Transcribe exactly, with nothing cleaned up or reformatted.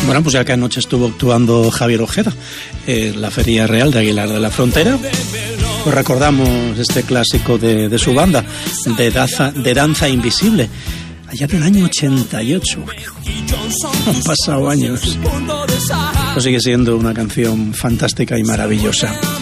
Bueno, pues ya que anoche estuvo actuando Javier Ojeda en la Feria Real de Aguilar de la Frontera, pues recordamos este clásico de, de su banda, de, Daza, de Danza Invisible, allá del año ochenta y ocho. Han pasado años. Pues sigue siendo una canción fantástica y maravillosa.